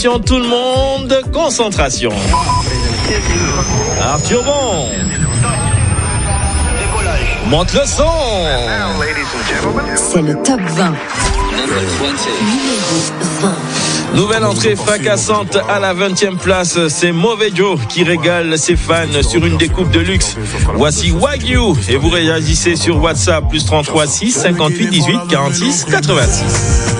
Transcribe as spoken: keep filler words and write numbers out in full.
Tout le monde, concentration. Arthur Bon. Monte le son. C'est le top vingt. Numéro vingt. Nouvelle entrée fracassante à la vingtième place. C'est Mauvais Joe qui régale ses fans sur une découpe de luxe. Voici Wagyu et vous réagissez sur WhatsApp plus trente-trois six cinquante-huit dix-huit quarante-six quatre-vingt-six.